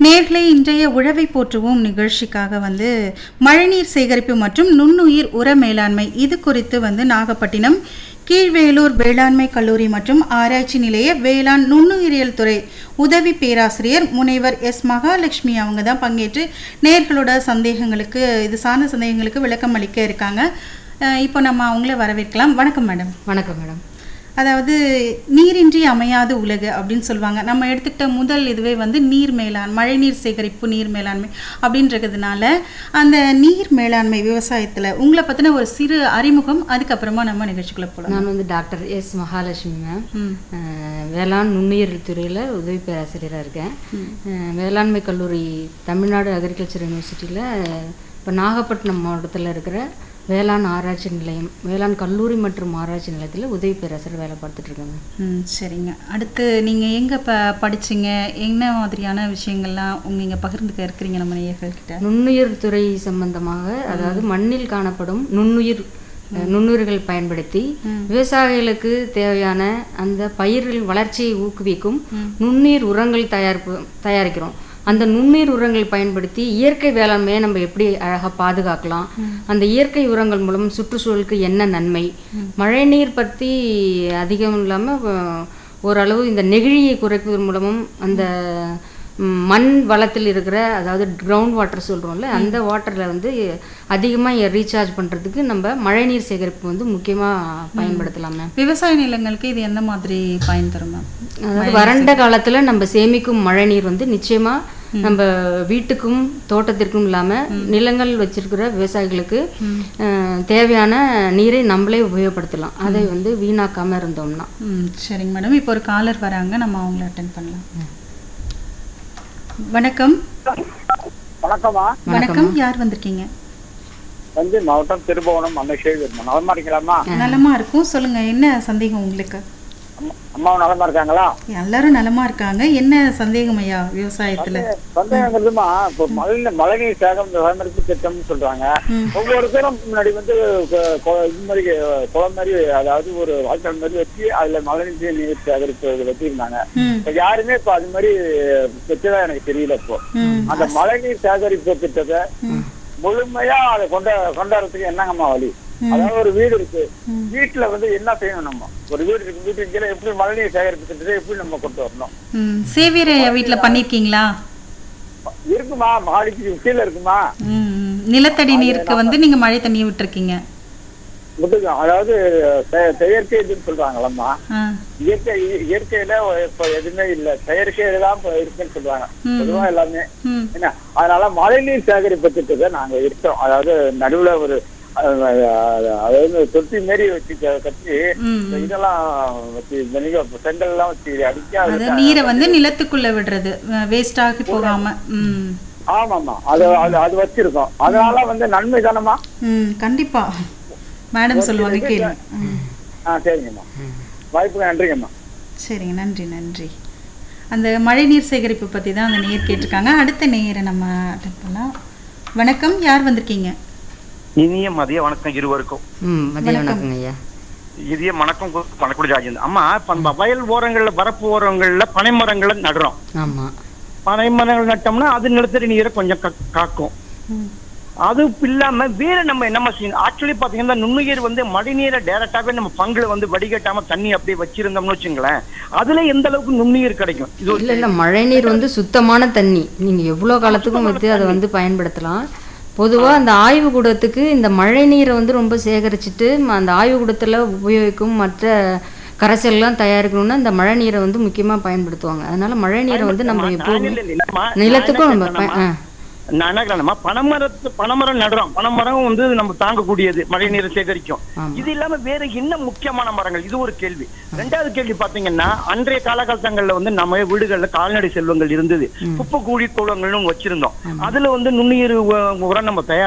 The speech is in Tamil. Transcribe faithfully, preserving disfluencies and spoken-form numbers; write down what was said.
நேர்களை இன்றைய உழவை போற்றுவோம் நிகழ்ச்சிக்காக வந்து மழைநீர் சேகரிப்பு மற்றும் நுண்ணுயிர் உர மேலாண்மை இது குறித்து வந்து நாகப்பட்டினம் கீழ்வேலூர் வேளாண்மை கல்லூரி மற்றும் ஆராய்ச்சி நிலைய வேளாண் நுண்ணுயிரியல் துறை உதவி பேராசிரியர் முனைவர் எஸ் மகாலட்சுமி அவங்க தான் பங்கேற்று நேர்களோட சந்தேகங்களுக்கு இது சார்ந்த சந்தேகங்களுக்கு விளக்கம் அளிக்க இருக்காங்க. இப்போ நம்ம அவங்கள வரவேற்கலாம். வணக்கம் மேடம். வணக்கம் மேடம். அதாவது நீரின்றி அமையாத உலகு அப்படின்னு சொல்லுவாங்க. நம்ம எடுத்துக்கிட்ட முதல் இதுவே வந்து நீர் மேலாண்மை, மழைநீர் சேகரிப்பு, நீர் மேலாண்மை அப்படின்றதுனால அந்த நீர் மேலாண்மை விவசாயத்தில் உங்களை பற்றின ஒரு சிறு அறிமுகம், அதுக்கப்புறமா நம்ம நிகழ்ச்சிக்குள்ளே போகலாம். நான் வந்து டாக்டர் எஸ் மகாலட்சுமி மேம், வேளாண் நுண்ணுயிரியல் துறையில் உதவி பேராசிரியராக இருக்கேன். வேளாண்மை கல்லூரி தமிழ்நாடு அக்ரிகல்ச்சர் யூனிவர்சிட்டியில் இப்போ நாகப்பட்டினம் மாவட்டத்தில் இருக்கிற வேளாண் ஆராய்ச்சி நிலையம், வேளாண் கல்லூரி மற்றும் ஆராய்ச்சி நிலையத்தில் உதவி பேராசிரியர் வேலை பார்த்துட்ருக்காங்க. ம் சரிங்க. அடுத்து நீங்கள் எங்கே ப படிச்சிங்க, என்ன மாதிரியான விஷயங்கள்லாம் உங்கள் இங்கே பகிர்ந்துக்க இருக்கிறீங்க நம்ம நேயர்கள்கிட்ட? நுண்ணுயிர் துறை சம்பந்தமாக, அதாவது மண்ணில் காணப்படும் நுண்ணுயிர் நுண்ணுயிர்கள் பயன்படுத்தி விவசாயிகளுக்கு தேவையான அந்த பயிர்கள் வளர்ச்சியை ஊக்குவிக்கும் நுண்ணுயிர் உரங்கள் தயாரிப்பு தயாரிக்கிறோம். அந்த நுண்ணீர் உரங்கள் பயன்படுத்தி இயற்கை வேளாண்மையை நம்ம எப்படி அழகாக பாதுகாக்கலாம், அந்த இயற்கை உரங்கள் மூலம் சுற்றுச்சூழலுக்கு என்ன நன்மை, மழைநீர் பற்றி அதிகம் இல்லாமல் ஓரளவு இந்த நெகிழியை குறைப்பதன் மூலமும் அந்த மண் வளத்தில் இருக்கிற, அதாவது கிரவுண்ட் வாட்டர் சொல்கிறோம்ல, அந்த வாட்டரில் வந்து அதிகமாக ரீசார்ஜ் பண்ணுறதுக்கு நம்ம மழைநீர் சேகரிப்பு வந்து முக்கியமாக பயன்படுத்தலாமே. விவசாய நிலங்களுக்கு இது எந்த மாதிரி பயன் தரும்? அதாவது வறண்ட காலத்தில் நம்ம சேமிக்கும் மழைநீர் வந்து நிச்சயமாக நம்ம வீட்டுக்கும் தோட்டத்திற்கும் இல்லாமல் நிலங்கள் வச்சிருக்கிற விவசாயிகளுக்கு தேவையான நீரை நம்மளே உபயோகப்படுத்தலாம், அதை வந்து வீணாக்காமல் இருந்தோம்னா. ம் சரிங்க மேடம். இப்போ ஒரு காலர் வராங்க, நம்ம அவங்கள அட்டென்ட் பண்ணலாம். வணக்கம். வணக்கம்மா. வணக்கம். யார் வந்திருக்கீங்க? வந்து மாவட்டம் திருபுவனம் அன்னைக்கு நலமா இருக்கலாமா? நலமா இருக்கும். சொல்லுங்க, என்ன சந்தேகம் உங்களுக்கு? அம்மாவும் நலமா இருக்காங்களா? எல்லாரும் நலமா இருக்காங்க. என்ன சந்தேகம் ஐயா விவசாயத்துல? சந்தேகங்கிறதுமா, இப்போ மழை மழைநீர் சேகம் பராமரிப்பு திட்டம்னு சொல்றாங்க. ஒவ்வொருத்தரும் முன்னாடி வந்து இது மாதிரி குளம் மாதிரி, அதாவது ஒரு வாய்க்கால் மாதிரி வச்சு அதுல மழைநீர் நீர் சேகரிப்பு வச்சிருந்தாங்க. இப்ப யாருமே இப்ப அது மாதிரி வச்சுதான் எனக்கு தெரியல. இப்போ அந்த மழைநீர் சேகரிப்பு திட்டத்தை முழுமையா அதை கொண்ட கொண்டாடுறதுக்கு என்னங்கம்மா வழி? அதாவது ஒரு வீடு இருக்கு, வீட்டுல வந்து என்ன செய்யணும்? நம்ம ஒரு வீடு இருக்கு, வீட்டுக்கு கீழே எப்படி மழைநீர் சேகரிப்பு திட்டத்தை எப்படி நம்ம கொண்டு வரணும்? சேவியர் வீட்டுல பண்ணிருக்கீங்களா? இருக்குமா, மாடிக்கு கீழே இருக்குமா. நிலத்தடி நீருக்கு வந்து நீங்க மழை தண்ணியை விட்டுருக்கீங்க. அதாவது செயற்கை இதுன்னு சொல்றாங்களம்மா. இயற்கை இயற்கையில இப்ப எதுவுமே இல்ல, செயற்கையில தான் இருக்குன்னு சொல்றாங்க பொதுவா எல்லாமே. என்ன அதனால மழைநீர் சேகரிப்பு திட்டத்தை நாங்க இருக்கோம். அதாவது நடுவுல ஒரு அதாவது தொட்டி மாரி வச்சு கட்டி இதெல்லாம் வச்சு செங்கல் எல்லாம் வச்சு அடிக்க நீரை வந்து நிலத்துக்குள்ள விடுறது, வேஸ்ட் ஆகி போகாம. ஆமாமா, அது அது வச்சிருக்கோம். அதனால வந்து நன்மை தானம்மா. ம் கண்டிப்பா மேடம் சொல்லுவாங்க, கேளுங்க. ஆ சரிங்கம்மா, வாய்ப்புக்கு நன்றிங்கம்மா. சரிங்க, நன்றி நன்றி. அந்த மழைநீர் சேகரிப்பு பற்றி தான் அந்த நேயர் கேட்டிருக்காங்க. அடுத்த நேயரை நம்ம அட்டெண்ட் பண்ணலாம். வணக்கம். யார் வந்திருக்கீங்க? இனிய மதிய வணக்கம் இருவருக்கும். இனிய வணக்கம் வணக்கம் ராஜேந்திரன். அம்மா, இப்ப வயல் ஓரங்கள்ல, வரப்பு ஓரங்கள்ல பனை மரங்களை நடுறோம். ஆமா, பனை மரங்கள் நட்டோம்னா அது நிலத்தடி நீரை கொஞ்சம் காக்கும். அது இல்லாம வேற நம்ம என்ன செய்யணும்? ஆக்சுவலி பாத்தீங்கன்னா நுண்ணுயிர் வந்து மழை நீரை டைரக்டாவே நம்ம பங்குல வந்து வடிகட்டாம தண்ணி அப்படியே வச்சிருந்தோம்னு வச்சுங்களேன், அதுல எந்த அளவுக்கு நுண்ணுயிர் கிடைக்கும்? இது இல்ல இல்ல மழை நீர் வந்து சுத்தமான தண்ணி, நீங்க எவ்வளவு காலத்துக்கும் வந்து அதை வந்து பயன்படுத்தலாம். பொதுவாக அந்த ஆய்வு கூடத்துக்கு இந்த மழை நீரை வந்து ரொம்ப சேகரிச்சுட்டு அந்த ஆய்வு கூடத்தில் உபயோகிக்கும் மற்ற கரைசல்லாம் தயாரிக்கணும்னா இந்த மழை நீரை வந்து முக்கியமாக பயன்படுத்துவாங்க. அதனால மழை நீரை வந்து நம்ம எப்போதும் நிலத்துக்கும் நம்ம நான் என்ன கேட்கணுமா, பனைமரத்து பனைமரம் நடுறோம். பனைமரம் வந்து நம்ம தாங்கக்கூடியது, மழை நீரை சேகரிக்கும். இது இல்லாம வேற என்ன முக்கியமான மரங்கள்? இது ஒரு கேள்வி. ரெண்டாவது கேள்வி பாத்தீங்கன்னா, அன்றைய காலகட்டங்கள்ல வந்து நம்ம வீடுகள்ல கால்நடை செல்வங்கள் இருந்தது, குப்பை கூடி கூடங்கள்னு வச்சிருந்தோம். அதுல வந்து நுண்ணுயிர் உரம் நம்ம தயார்